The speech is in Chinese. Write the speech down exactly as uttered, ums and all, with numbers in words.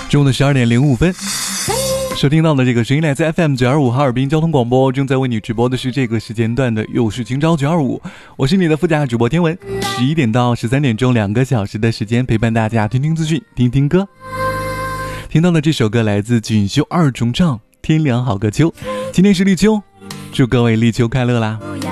中午的十二点零五分，收听到的这个声音来自 F M 九二五哈尔滨交通广播，正在为你直播的是这个时间段的又是今朝九二五，我是你的副驾主播天文，十一点到十三点钟两个小时的时间陪伴大家听听资讯，听听歌。听到的这首歌来自锦绣二重唱，天凉好个秋，今天是立秋，祝各位立秋快乐啦。